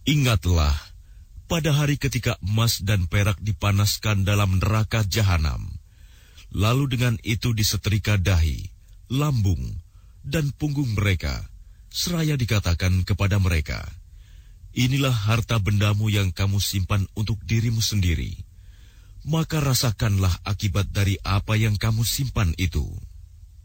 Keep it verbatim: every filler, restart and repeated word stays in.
Ingatlah, pada hari ketika emas dan perak dipanaskan dalam neraka jahanam, lalu dengan itu disetrika dahi, lambung, dan punggung mereka, seraya dikatakan kepada mereka, inilah harta bendamu yang kamu simpan untuk dirimu sendiri. Maka rasakanlah akibat dari apa yang kamu simpan itu.